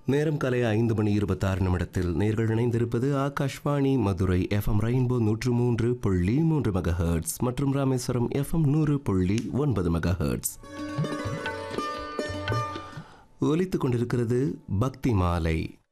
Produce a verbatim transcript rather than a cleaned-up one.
நேரம் காலை ஐந்து மணி இருபத்தாறு நிமிடத்தில் நேர்கள் இணைந்திருப்பது ஆகாஷ்வாணி மதுரை எஃப்எம் ரெயின்போ நூற்று மூன்று புள்ளி மூன்று மெகா ஹெர்ட்ஸ் மற்றும் ராமேஸ்வரம் எஃப்எம் நூறு புள்ளி ஒன்பது மெகா ஹெர்ட்ஸ். ஒலித்துக் கொண்டிருக்கிறது பக்தி மாலை.